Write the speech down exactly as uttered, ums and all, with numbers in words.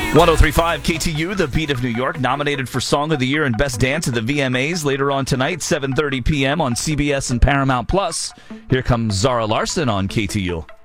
one oh three point five K T U, the beat of New York, nominated for Song of the Year and Best Dance at the V M As later on tonight, seven thirty p.m. on C B S and Paramount Plus. Here comes Zara Larson on K T U.